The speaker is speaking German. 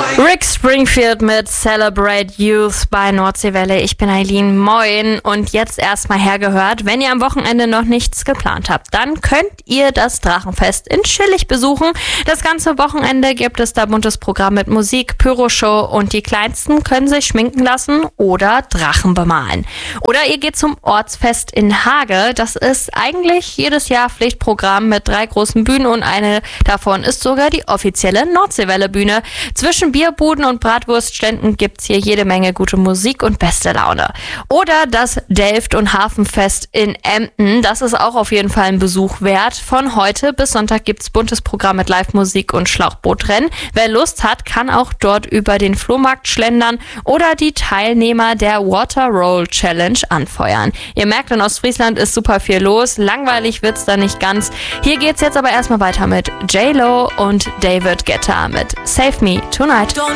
Rick Springfield mit Celebrate Youth bei Nordseewelle. Ich bin Eileen, moin. Und jetzt erstmal hergehört, wenn ihr am Wochenende noch nichts geplant habt, dann könnt ihr das Drachenfest in Schillig besuchen. Das ganze Wochenende gibt es da buntes Programm mit Musik, Pyroshow und die Kleinsten können sich schminken lassen oder Drachen bemalen. Oder ihr geht zum Ortsfest in Hage. Das ist eigentlich jedes Jahr Pflichtprogramm mit 3 großen Bühnen und eine davon ist sogar die offizielle Nordseewelle-Bühne. Zwischen Bierbuden und Bratwurstständen gibt's hier jede Menge gute Musik und beste Laune. Oder das Delft- und Hafenfest in Emden. Das ist auch auf jeden Fall ein Besuch wert. Von heute bis Sonntag gibt's buntes Programm mit Live-Musik und Schlauchbootrennen. Wer Lust hat, kann auch dort über den Flohmarkt schlendern oder die Teilnehmer der Water Roll Challenge anfeuern. Ihr merkt, in Ostfriesland ist super viel los. Langweilig wird's da nicht ganz. Hier geht's jetzt aber erstmal weiter mit J-Lo und David Guetta mit Save Me Tonight.